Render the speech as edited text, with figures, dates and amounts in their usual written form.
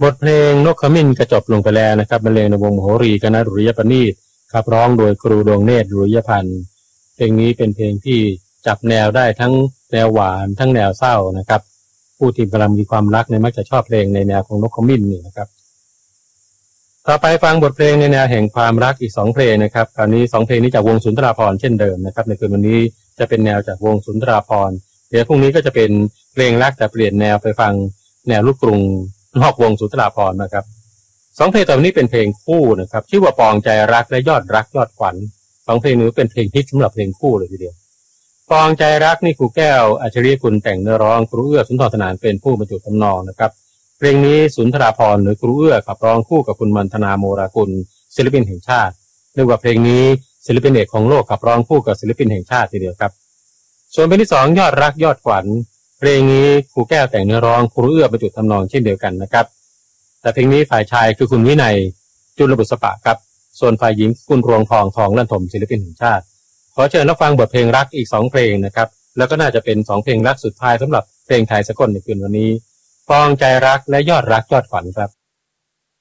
บทเพลงนกขมิ้นกระจบลงไปแล้วนะครับบรรเลงในวงมโหรีคณะดุริยประณีตขับร้องโดยครูดวงเนตรดุริยพันธ์เพลงนี้เป็นเพลงที่จับแนวได้ทั้งแนวหวานทั้งแนวเศร้านะครับผู้ที่กำลังมีความรักในมักจะชอบเพลงในแนวของนกขมิ้นนี่นะครับต่อไปฟังบทเพลงในแนวแห่งความรักอีก2เพลงนะครับคราวนี้2เพลงนี้จากวงสุนทราภรณ์เช่นเดิมนะครับในคืนวันนี้จะเป็นแนวจากวงสุนทราภรณ์เดี๋ยวพรุ่งนี้ก็จะเป็นเพลงรักแต่เปลี่ยนแนวไปฟังแนวลูกกรุงนอกวงสุนทราภรณ์นะครับ2เพลงต่อไปนี้เป็นเพลงคู่นะครับชื่อว่าปองใจรักและยอดรักยอดขวัญ2เพลงนี้เป็นเพลงฮิตสำหรับเพลงคู่เลยทีเดียวปองใจรักนี่ครูแก้วอัจฉริยกุลแต่งเนื้อร้องครูเอื้อสุนทรสนานเป็นผู้บรรจุทำนองนะครับเพลงนี้สุนทราภรณ์หรือครูเอื้อขับร้องคู่กับคุณมันธนาโมรากุลศิลปินแห่งชาติเรียกว่าเพลงนี้ศิลปินเอกของโลกขับร้องคู่กับศิลปินแห่งชาติทีเดียวครับส่วนเพลงที่2ยอดรักยอดขวัญเพลงนี้ครูแก้วแต่งเนื้อร้องครูเอื้อบรรจุทำนองเช่นเดียวกันนะครับแต่เพลงนี้ฝ่ายชายคือคุณวินัยจุลบุษปะครับส่วนฝ่ายหญิงคุณรวงทองลั่นถมศิลปินแห่งชาติขอเชิญรับฟังบทเพลงรักอีก2เพลงนะครับแล้วก็น่าจะเป็น2เพลงรักสุดท้ายสำหรับเพลงไทยสากลในคืนวันนี้ปองใจรักและยอดรักยอดขวัญครับ